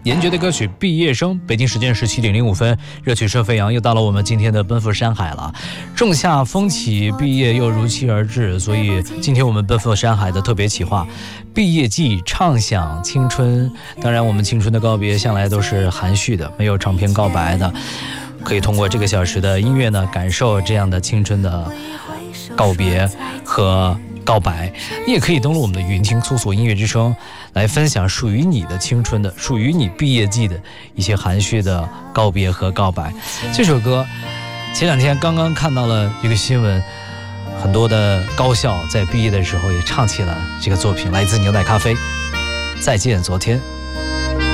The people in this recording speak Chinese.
严爵的歌曲《毕业生》，北京时间17:05，热曲声飞扬，又到了我们今天的奔赴山海了。仲夏风起，毕业又如期而至，所以今天我们奔赴山海的特别企划，毕业季畅想青春。当然，我们青春的告别向来都是含蓄的，没有长篇告白的。可以通过这个小时的音乐呢，感受这样的青春的告别和告白。你也可以登录我们的云听，搜索音乐之声，来分享属于你的青春的，属于你毕业季的一些含蓄的告别和告白。这首歌前两天刚刚看到了一个新闻，很多的高校在毕业的时候也唱起了这个作品，来自牛奶咖啡，再见昨天。